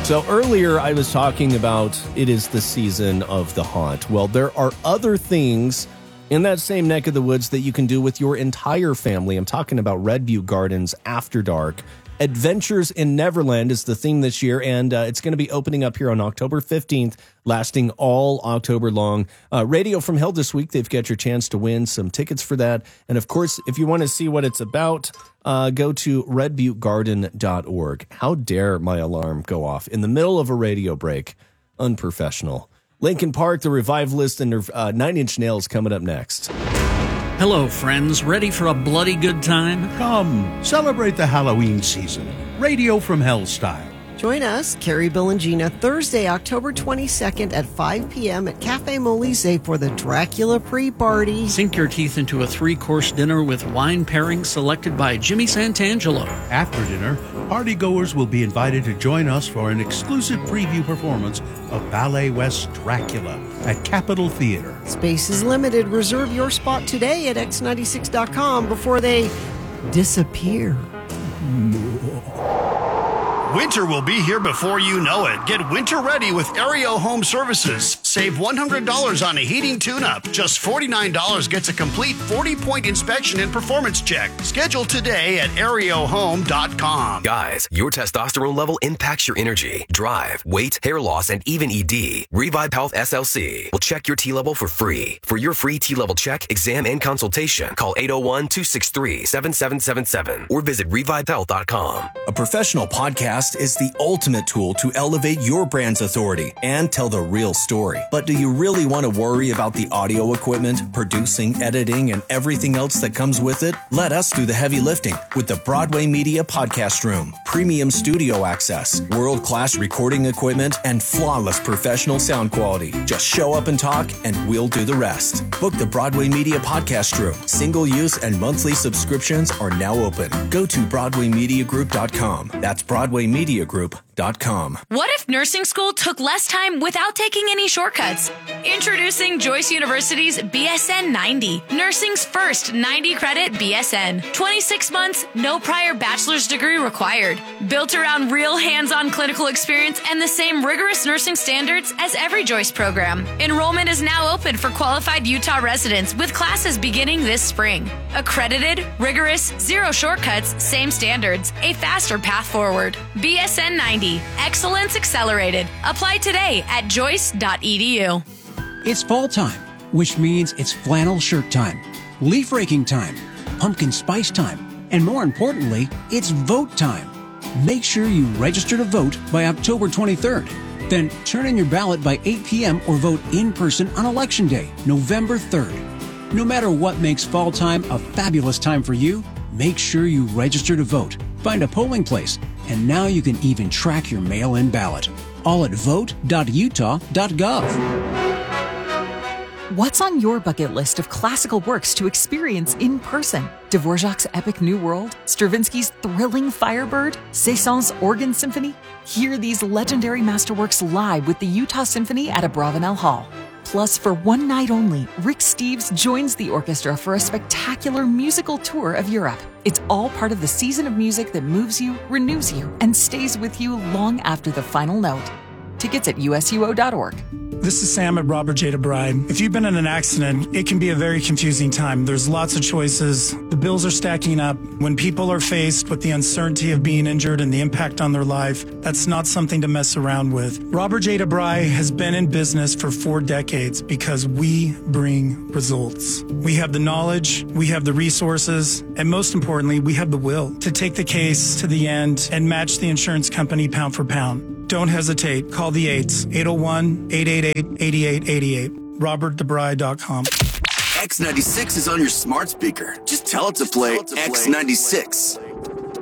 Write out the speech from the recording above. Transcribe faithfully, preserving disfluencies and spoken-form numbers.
So earlier I was talking about it is the season of the haunt. Well, there are other things in that same neck of the woods that you can do with your entire family. I'm talking about Red Butte Gardens After Dark. Adventures in Neverland is the theme this year, and uh, it's going to be opening up here on October fifteenth, lasting all October long. Uh, Radio from Hell this week, they've got your chance to win some tickets for that. And of course, if you want to see what it's about, uh, go to red butte garden dot org. How dare my alarm go off in the middle of a radio break? Unprofessional. Linkin Park, The Revivalist, and uh, Nine Inch Nails coming up next. Hello, friends. Ready for a bloody good time? Come, celebrate the Halloween season. Radio from Hell style. Join us, Carrie, Bill, and Gina, Thursday, October twenty-second at five p.m. at Cafe Molise for the Dracula pre-party. Sink your teeth into a three-course dinner with wine pairings selected by Jimmy Santangelo. After dinner, partygoers will be invited to join us for an exclusive preview performance of Ballet West Dracula at Capitol Theater. Space is limited. Reserve your spot today at x ninety-six dot com before they disappear. Winter will be here before you know it. Get winter ready with Aereo Home Services. Save one hundred dollars on a heating tune-up. Just forty-nine dollars gets a complete forty-point inspection and performance check. Schedule today at aereo home dot com. Guys, your testosterone level impacts your energy, drive, weight, hair loss, and even E D. Revive Health S L C will check your T-level for free. For your free T-level check, exam, and consultation, call eight oh one, two six three, seven seven seven seven or visit revive health dot com. A professional podcast is the ultimate tool to elevate your brand's authority and tell the real story. But do you really want to worry about the audio equipment, producing, editing, and everything else that comes with it? Let us do the heavy lifting with the Broadway Media Podcast Room. Premium studio access, world-class recording equipment, and flawless professional sound quality. Just show up and talk, and we'll do the rest. Book the Broadway Media Podcast Room. Single-use and monthly subscriptions are now open. Go to broadway media group dot com. That's broadway media group dot com. What if nursing school took less time without taking any shortcuts? Introducing Joyce University's B S N ninety, nursing's first ninety credit B S N. twenty-six months, no prior bachelor's degree required. Built around real hands-on clinical experience and the same rigorous nursing standards as every Joyce program. Enrollment is now open for qualified Utah residents with classes beginning this spring. Accredited, rigorous, zero shortcuts, same standards, a faster path forward. B S N ninety, excellence accelerated. Apply today at joyce dot e d u. It's fall time, which means it's flannel shirt time, leaf raking time, pumpkin spice time, and more importantly, it's vote time. Make sure you register to vote by October twenty-third. Then turn in your ballot by eight p.m. or vote in person on Election Day, November third. No matter what makes fall time a fabulous time for you, make sure you register to vote. Find a polling place, and now you can even track your mail-in ballot. All at vote dot utah dot gov. What's on your bucket list of classical works to experience in person? Dvorak's epic New World, Stravinsky's thrilling Firebird, Saint-Saëns Organ Symphony? Hear these legendary masterworks live with the Utah Symphony at Abravanel Hall. Plus, for one night only, Rick Steves joins the orchestra for a spectacular musical tour of Europe. It's all part of the season of music that moves you, renews you, and stays with you long after the final note. Tickets at u s u o dot org. This is Sam at Robert J. DeBry. If you've been in an accident, it can be a very confusing time. There's lots of choices. The bills are stacking up. When people are faced with the uncertainty of being injured and the impact on their life, that's not something to mess around with. Robert J. DeBry has been in business for four decades because we bring results. We have the knowledge, we have the resources, and most importantly, we have the will to take the case to the end and match the insurance company pound for pound. Don't hesitate. Call the eights, eight oh one, eight eight eight, eight eight eight eight, robert debry dot com. X ninety-six is on your smart speaker. Just tell it to play X ninety-six.